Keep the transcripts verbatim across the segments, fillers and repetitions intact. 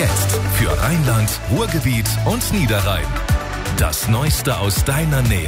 Jetzt für Rheinland, Ruhrgebiet und Niederrhein. Das Neueste aus deiner Nähe.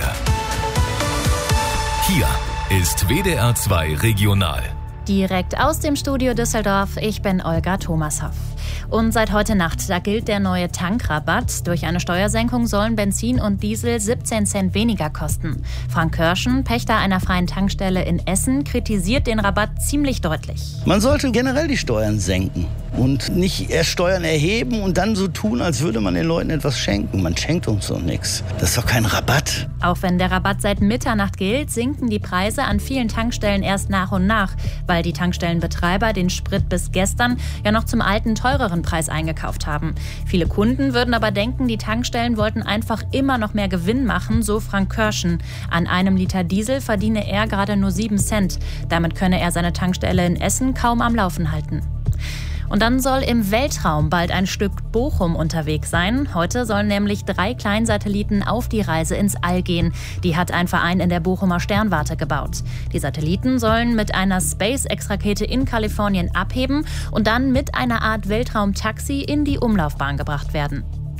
Hier ist W D R zwei Regional. Direkt aus dem Studio Düsseldorf, ich bin Olga Thomashoff. Und seit heute Nacht, da gilt der neue Tankrabatt. Durch eine Steuersenkung sollen Benzin und Diesel siebzehn Cent weniger kosten. Frank Körschen, Pächter einer freien Tankstelle in Essen, kritisiert den Rabatt ziemlich deutlich. Man sollte generell die Steuern senken und nicht erst Steuern erheben und dann so tun, als würde man den Leuten etwas schenken. Man schenkt uns doch nichts. Das ist doch kein Rabatt. Auch wenn der Rabatt seit Mitternacht gilt, sinken die Preise an vielen Tankstellen erst nach und nach, weil die Tankstellenbetreiber den Sprit bis gestern ja noch zum alten, teureren Preis eingekauft haben. Viele Kunden würden aber denken, die Tankstellen wollten einfach immer noch mehr Gewinn machen, so Frank Körschen. An einem Liter Diesel verdiene er gerade nur sieben Cent. Damit könne er seine Tankstelle in Essen kaum am Laufen halten. Und dann soll im Weltraum bald ein Stück Bochum unterwegs sein. Heute sollen nämlich drei Kleinsatelliten auf die Reise ins All gehen. Die hat ein Verein in der Bochumer Sternwarte gebaut. Die Satelliten sollen mit einer SpaceX-Rakete in Kalifornien abheben und dann mit einer Art Weltraumtaxi in die Umlaufbahn gebracht werden.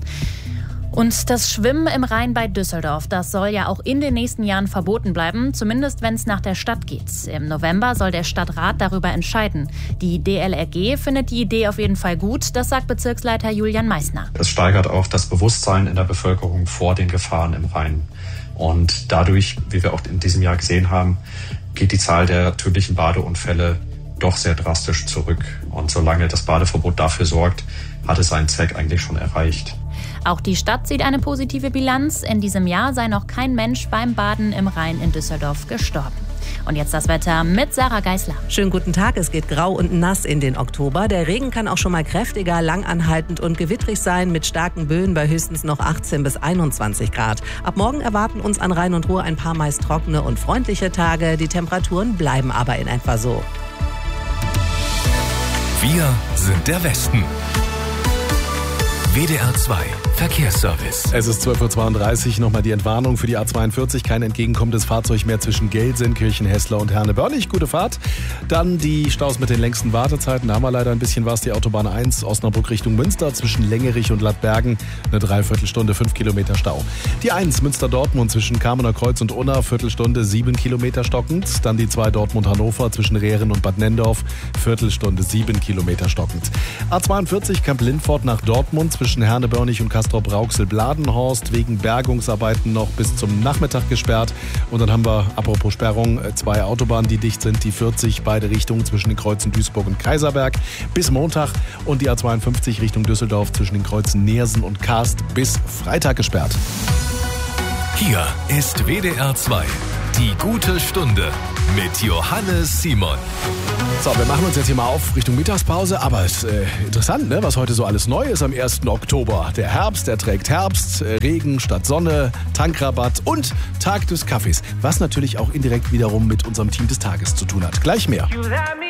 Und das Schwimmen im Rhein bei Düsseldorf, das soll ja auch in den nächsten Jahren verboten bleiben, zumindest wenn es nach der Stadt geht. Im November soll der Stadtrat darüber entscheiden. Die D L R G findet die Idee auf jeden Fall gut, das sagt Bezirksleiter Julian Meissner. Es steigert auch das Bewusstsein in der Bevölkerung vor den Gefahren im Rhein. Und dadurch, wie wir auch in diesem Jahr gesehen haben, geht die Zahl der tödlichen Badeunfälle doch sehr drastisch zurück. Und solange das Badeverbot dafür sorgt, hat es seinen Zweck eigentlich schon erreicht. Auch die Stadt sieht eine positive Bilanz. In diesem Jahr sei noch kein Mensch beim Baden im Rhein in Düsseldorf gestorben. Und jetzt das Wetter mit Sarah Geisler. Schönen guten Tag, es geht grau und nass in den Oktober. Der Regen kann auch schon mal kräftiger, langanhaltend und gewittrig sein mit starken Böen bei höchstens noch achtzehn bis einundzwanzig Grad. Ab morgen erwarten uns an Rhein und Ruhr ein paar meist trockene und freundliche Tage. Die Temperaturen bleiben aber in etwa so. Wir sind der Westen. W D R zwei Verkehrsservice. Es ist zwölf Uhr zweiunddreißig, nochmal die Entwarnung für die A zweiundvierzig. Kein entgegenkommendes Fahrzeug mehr zwischen Gelsenkirchen, Hessler und Herne-Börlich. Gute Fahrt. Dann die Staus mit den längsten Wartezeiten. Da haben wir leider ein bisschen was. Die Autobahn eins, Osnabrück Richtung Münster, zwischen Längerich und Lattbergen. Eine Dreiviertelstunde, fünf Kilometer Stau. Die eins, Münster-Dortmund, zwischen Kamener Kreuz und Unna, Viertelstunde, sieben Kilometer stockend. Dann die zwei, Dortmund-Hannover, zwischen Rehren und Bad Nendorf, Viertelstunde, sieben Kilometer stockend. A zweiundvierzig, Kamp-Lindfort nach Dortmund, zwischen Herne-Börlich und Castrop-Rauxel-Bladenhorst, wegen Bergungsarbeiten noch bis zum Nachmittag gesperrt. Und dann haben wir, apropos Sperrung, zwei Autobahnen, die dicht sind, die vierzig, beide Richtungen zwischen den Kreuzen Duisburg und Kaiserberg bis Montag und die A zweiundfünfzig Richtung Düsseldorf zwischen den Kreuzen Neersen und Karst bis Freitag gesperrt. Hier ist W D R zwei, die gute Stunde mit Johannes Simon. So, wir machen uns jetzt hier mal auf Richtung Mittagspause, aber es ist äh, interessant, ne, was heute so alles neu ist am ersten Oktober. Der Herbst, der trägt Herbst, äh, Regen statt Sonne, Tankrabatt und Tag des Kaffees, was natürlich auch indirekt wiederum mit unserem Team des Tages zu tun hat. Gleich mehr.